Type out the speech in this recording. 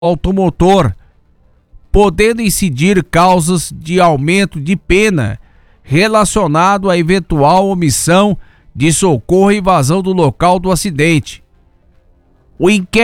automotor, podendo incidir causas de aumento de pena relacionado à eventual omissão de socorro e invasão do local do acidente. O inquérito